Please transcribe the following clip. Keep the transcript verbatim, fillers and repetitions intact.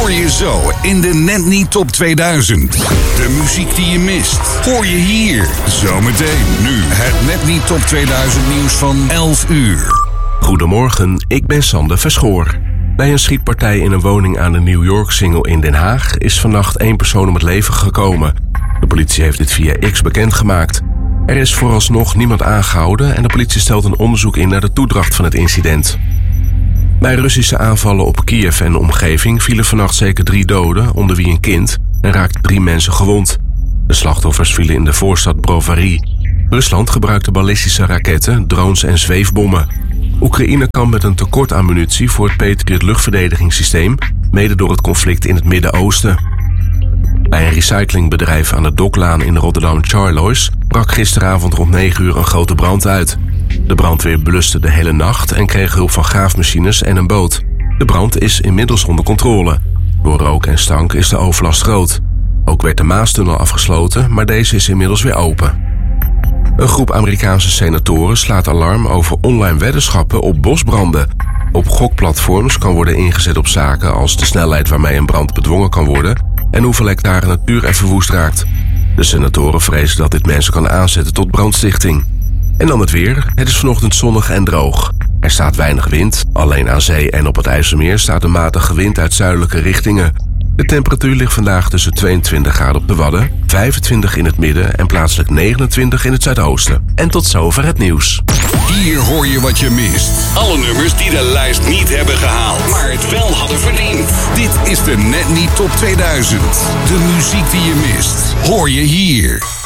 hoor je zo in de Net Niet Top tweeduizend. De muziek die je mist, hoor je hier. Zometeen nu het Net Niet Top tweeduizend nieuws van elf uur. Goedemorgen, ik ben Sander Verschoor. Bij een schietpartij in een woning aan de New York Singel in Den Haag is vannacht één persoon om het leven gekomen. De politie heeft dit via X bekendgemaakt. Er is vooralsnog niemand aangehouden en de politie stelt een onderzoek in naar de toedracht van het incident. Bij Russische aanvallen op Kiev en de omgeving vielen vannacht zeker drie doden, onder wie een kind, en raakten drie mensen gewond. De slachtoffers vielen in de voorstad Brovary. Rusland gebruikte ballistische raketten, drones en zweefbommen. Oekraïne kampt met een tekort aan munitie voor het Patriot luchtverdedigingssysteem, mede door het conflict in het Midden-Oosten. Bij een recyclingbedrijf aan de Doklaan in Rotterdam-Charloes brak gisteravond rond negen uur een grote brand uit. De brandweer bluste de hele nacht en kreeg hulp van graafmachines en een boot. De brand is inmiddels onder controle. Door rook en stank is de overlast groot. Ook werd de Maastunnel afgesloten, maar deze is inmiddels weer open. Een groep Amerikaanse senatoren slaat alarm over online weddenschappen op bosbranden. Op gokplatforms kan worden ingezet op zaken als de snelheid waarmee een brand bedwongen kan worden en hoeveel hectare natuur er verwoest raakt. De senatoren vrezen dat dit mensen kan aanzetten tot brandstichting. En dan het weer. Het is vanochtend zonnig en droog. Er staat weinig wind. Alleen aan zee en op het IJsselmeer staat een matige wind uit zuidelijke richtingen. De temperatuur ligt vandaag tussen tweeëntwintig graden op de Wadden, vijfentwintig in het midden en plaatselijk negenentwintig in het zuidoosten. En tot zover het nieuws. Hier hoor je wat je mist. Alle nummers die de lijst niet hebben gehaald, maar het wel hadden verdiend. Dit is de Net Niet Top tweeduizend. De muziek die je mist, hoor je hier.